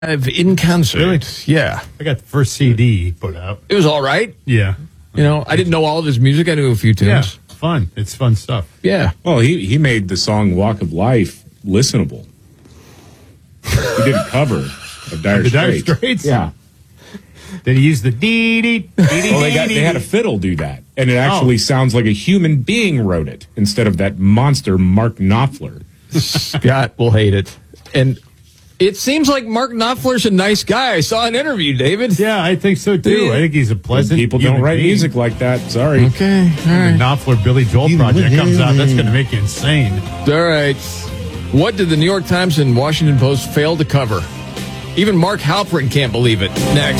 in concert. Really? Yeah. I got the first CD he put out. It was all right. Yeah. You know, I didn't know all of his music. I knew a few Yeah. tunes. Fun. It's fun stuff. Yeah. Well, he made the song "Walk of Life" listenable. He did a cover of Dire The Dire Straits. Straits? Yeah. Did he use the dee-dee? Well, they had a fiddle do that, and it actually sounds like a human being wrote it instead of that monster Mark Knopfler. Scott will hate it. And it seems like Mark Knopfler's a nice guy. I saw an interview, David. Yeah, I think so too. Yeah. I think he's a pleasant. People don't human write being. music like that. Sorry. Okay. All The right. Knopfler Billy Joel project comes out. That's going to make you insane. All right. What did the New York Times and Washington Post fail to cover? Even Mark Halperin can't believe it. Next.